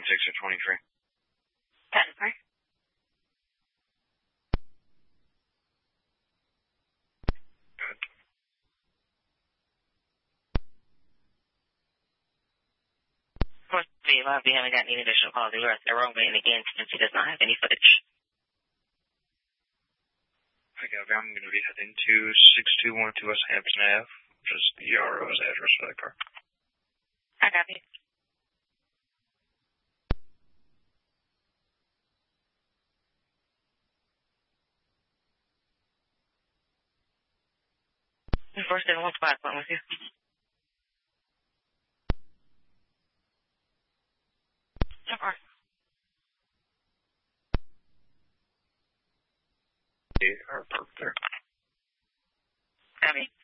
or 23. Patent, sorry. Of course, we haven't gotten any additional calls. We were at the wrong and again, since he does not have any footage. Okay, I'm going to be heading to 6212 West Hampton Ave, which is the RO's address for that car. I got you. First and one spot point with you. So far. They are parked there. Got me.